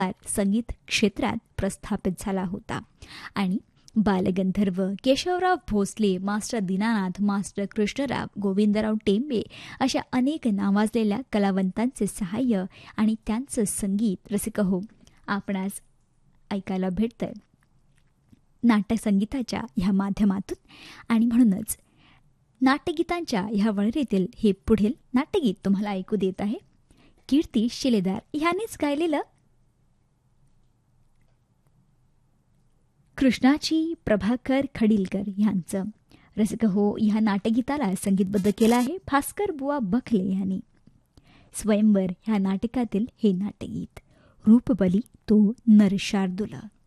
संगीत क्षेत्रात प्रस्थापित झाला होता आणि बालगंधर्व केशवराव भोसले, मास्टर दीनानाथ, मास्टर कृष्णराव, गोविंदराव टेंबे अशा अनेक नावाजलेल्या कलावंतांचे सहाय्य आणि त्यांचं संगीत रसिक हो आपणास ऐकायला भेटतंय नाट्यसंगीताच्या ह्या माध्यमातून. आणि म्हणूनच नाट्यगीतांच्या ह्या वळरीतील हे पुढील नाट्यगीत तुम्हाला ऐकू देत आहे कीर्ती शिलेदार ह्यानेच गायलेलं कृष्णाची प्रभाकर खडीलकर यांचं. रसिक हो ह्या नाट्यगीताला संगीतबद्ध केलं आहे भास्कर बुवा बखले यांनी. स्वयंवर ह्या नाटकातील हे नाट्यगीत रूपबली तो नरशार्दूल.